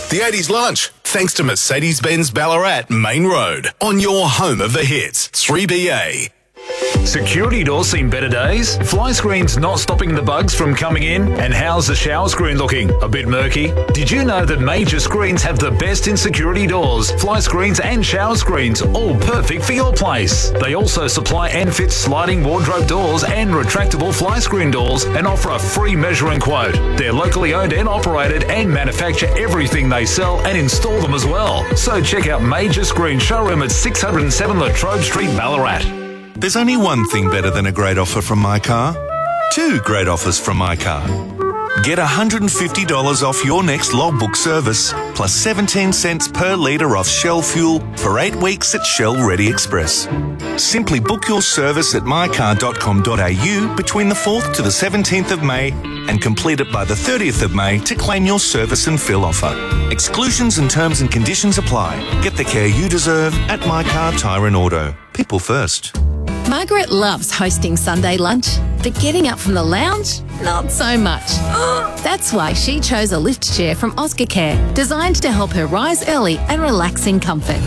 The 80s lunch, thanks to Mercedes-Benz Ballarat Main Road, on your home of the hits, 3BA. Security doors seen better days? Fly screens not stopping the bugs from coming in? And how's the shower screen looking? A bit murky? Did you know that Major Screens have the best in security doors, fly screens and shower screens, all perfect for your place? They also supply and fit sliding wardrobe doors and retractable fly screen doors and offer a free measuring quote. They're locally owned and operated and manufacture everything they sell and install them as well. So check out Major Screen Showroom at 607 Latrobe Street, Ballarat. There's only one thing better than a great offer from My Car. Two great offers from My Car. Get $150 off your next logbook service, plus 17 cents per litre off Shell fuel for 8 weeks at Shell Ready Express. Simply book your service at mycar.com.au between the 4th to the 17th of May and complete it by the 30th of May to claim your service and fill offer. Exclusions and terms and conditions apply. Get the care you deserve at My Car Tyre and Auto. People first. Margaret loves hosting Sunday lunch, but getting up from the lounge, not so much. That's why she chose a lift chair from Oscar Care, designed to help her rise early and relax in comfort.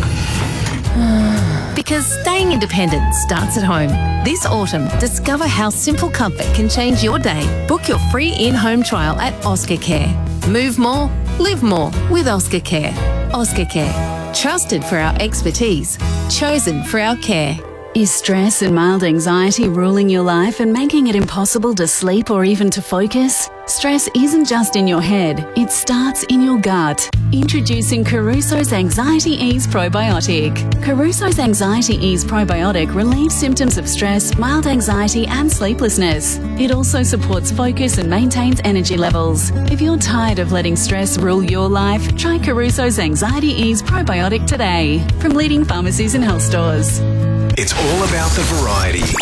Because staying independent starts at home. This autumn, discover how simple comfort can change your day. Book your free in-home trial at Oscar Care. Move more, live more with Oscar Care. Oscar Care. Trusted for our expertise, chosen for our care. Is stress and mild anxiety ruling your life and making it impossible to sleep or even to focus? Stress isn't just in your head, it starts in your gut. Introducing Caruso's Anxiety Ease Probiotic. Caruso's Anxiety Ease Probiotic relieves symptoms of stress, mild anxiety and sleeplessness. It also supports focus and maintains energy levels. If you're tired of letting stress rule your life, try Caruso's Anxiety Ease Probiotic today from leading pharmacies and health stores. It's all about the variety.